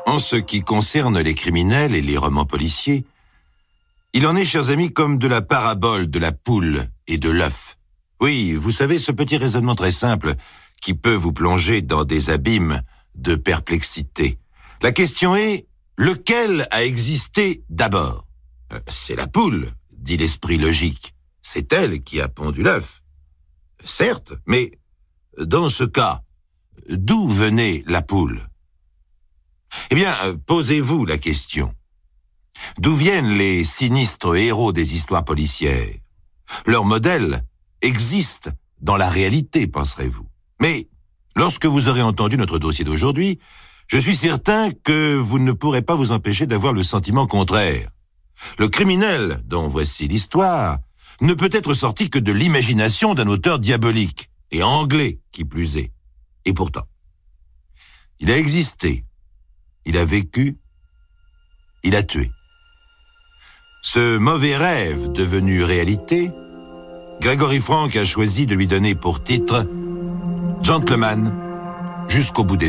En ce qui concerne les criminels et les romans policiers, il en est, chers amis, comme de la parabole de la poule et de l'œuf. Oui, vous savez, ce petit raisonnement très simple qui peut vous plonger dans des abîmes de perplexité. La question est, lequel a existé d'abord ? C'est la poule, dit l'esprit logique. C'est elle qui a pondu l'œuf. Certes, mais dans ce cas, d'où venait la poule ? Eh bien, posez-vous la question. D'où viennent les sinistres héros des histoires policières ? Leur modèle existe dans la réalité, penserez-vous. Mais lorsque vous aurez entendu notre dossier d'aujourd'hui, je suis certain que vous ne pourrez pas vous empêcher d'avoir le sentiment contraire. Le criminel, dont voici l'histoire, ne peut être sorti que de l'imagination d'un auteur diabolique, et anglais qui plus est. Et pourtant, il a existé, il a vécu, il a tué. Ce mauvais rêve devenu réalité, Gregory Frank a choisi de lui donner pour titre « Gentleman jusqu'au bout des ongles ».